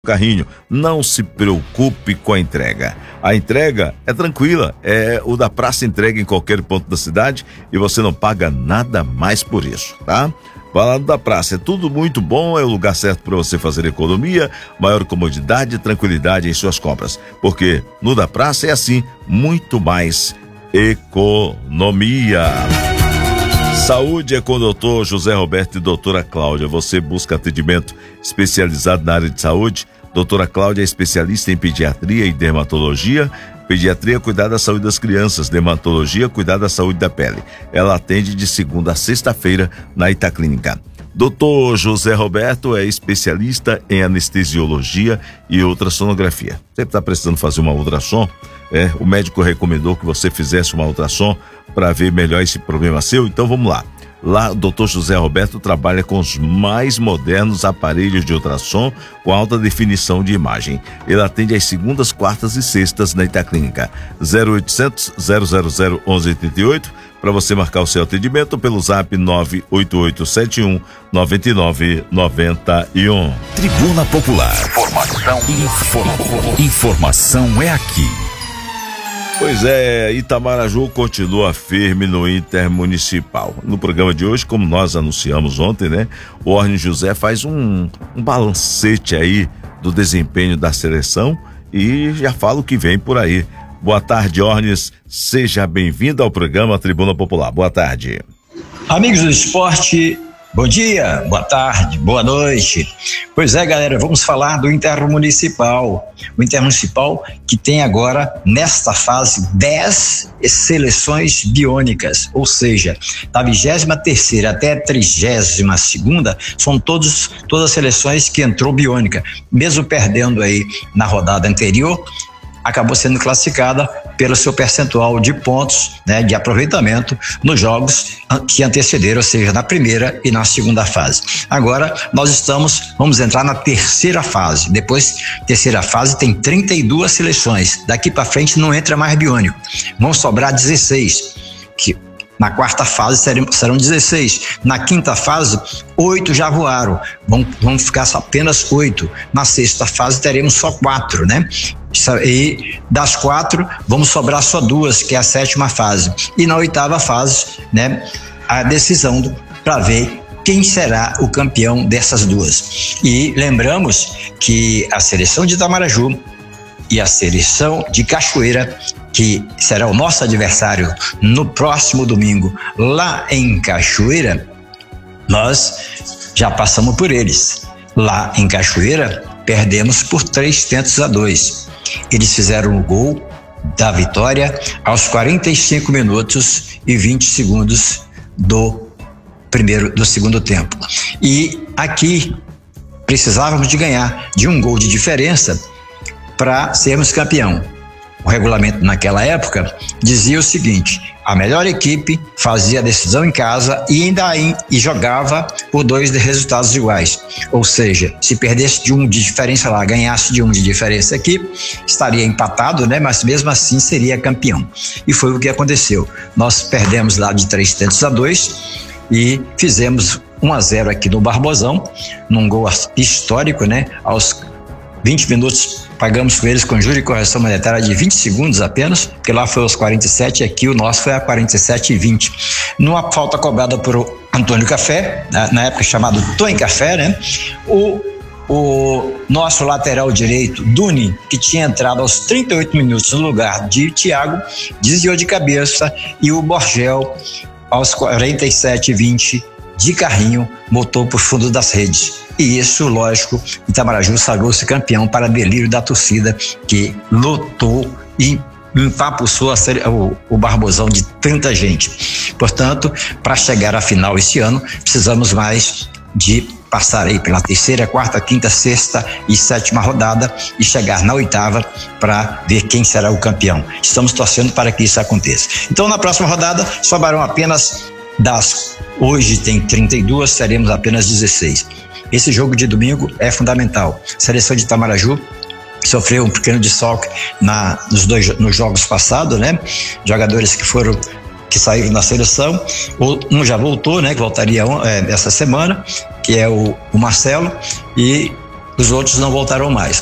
Carrinho, não se preocupe com a entrega. A entrega é tranquila, o da praça entrega em qualquer ponto da cidade e você não paga nada mais por isso, tá? Vai lá no da praça, é tudo muito bom, é o lugar certo para você fazer economia, maior comodidade e tranquilidade em suas compras, porque no da praça é assim, muito mais economia. Saúde é com o doutor José Roberto e doutora Cláudia. Você busca atendimento especializado na área de saúde? Doutora Cláudia é especialista em pediatria e dermatologia. Pediatria, cuidar da saúde das crianças. Dermatologia, cuidar da saúde da pele. Ela atende de segunda a sexta-feira na Itaclínica. Doutor José Roberto é especialista em anestesiologia e ultrassonografia. Você está precisando fazer uma ultrassom? O médico recomendou que você fizesse uma ultrassom para ver melhor esse problema seu, então vamos lá. Lá o Dr. José Roberto trabalha com os mais modernos aparelhos de ultrassom com alta definição de imagem. Ele atende às segundas, quartas e sextas na Itaclínica. 0800 000 1188 para você marcar o seu atendimento pelo zap 98871 9991. Tribuna Popular. Informação é aqui. Pois é, Itamaraju continua firme no Intermunicipal. No programa de hoje, como nós anunciamos ontem, né? O Orne José faz um balancete aí do desempenho da seleção e já fala o que vem por aí. Boa tarde, Ornes. Seja bem-vindo ao programa Tribuna Popular. Boa tarde. Amigos do esporte, bom dia, boa tarde, boa noite. Pois é, galera, vamos falar do Intermunicipal. O Intermunicipal que tem agora, nesta fase, 10 seleções biônicas, ou seja, da 23ª até a 32ª, são todas as seleções que entrou biônica. Mesmo perdendo aí na rodada anterior, acabou sendo classificada pelo seu percentual de pontos, né, de aproveitamento nos jogos que antecederam, ou seja, na primeira e na segunda fase. Agora vamos entrar na terceira fase. Depois, terceira fase tem 32 seleções. Daqui para frente não entra mais biônico. Vão sobrar 16, que na quarta fase serão 16. Na quinta fase, 8 já voaram. Vão ficar apenas 8. Na sexta fase teremos só 4, né? E das 4, vamos sobrar só 2, que é a 7ª fase. E na 8ª fase, né, a decisão para ver quem será o campeão dessas 2. E lembramos que a seleção de Itamaraju e a seleção de Cachoeira, que será o nosso adversário no próximo domingo lá em Cachoeira, nós já passamos por eles. Lá em Cachoeira, perdemos por 3-2. Eles fizeram o gol da vitória aos 45 minutos e 20 segundos do segundo tempo. E aqui precisávamos de ganhar de um gol de diferença para sermos campeão. O regulamento naquela época dizia o seguinte: a melhor equipe fazia a decisão em casa e jogava por 2 resultados iguais. Ou seja, se perdesse de um de diferença lá, ganhasse de um de diferença aqui, estaria empatado, né? Mas mesmo assim seria campeão. E foi o que aconteceu. Nós perdemos lá de 3-2 e fizemos 1-0 aqui no Barbosão, num gol histórico, né? Aos 20 minutos pagamos com eles com juros e correção monetária de 20 segundos apenas, porque lá foi aos 47 e aqui o nosso foi a 47 e 20. Numa falta cobrada por Antônio Café, na época chamado Tony Café, né? O nosso lateral direito, Duni, que tinha entrado aos 38 minutos no lugar de Thiago, desviou de cabeça e o Borgel, aos 47 e 20, de carrinho, botou por fundo das redes. E isso, lógico, Itamaraju sagrou-se campeão para delírio da torcida que lotou e empapuçou o Barbosão de tanta gente. Portanto, para chegar à final esse ano, precisamos mais de passar aí pela 3ª, 4ª, 5ª, 6ª e 7ª rodada e chegar na 8ª para ver quem será o campeão. Estamos torcendo para que isso aconteça. Então, na próxima rodada, sobrarão apenas hoje tem 32, teremos apenas 16. Esse jogo de domingo é fundamental. A seleção de Itamaraju sofreu um pequeno desfalque nos jogos passados, né? Jogadores que saíram da seleção, um já voltou, né? Que voltaria essa semana, que é o Marcelo, e os outros não voltaram mais.